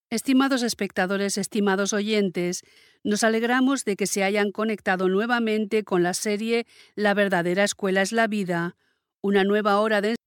Estimados espectadores, estimados oyentes, nos alegramos de que se hayan conectado nuevamente con la serie La verdadera escuela es la vida, una nueva hora de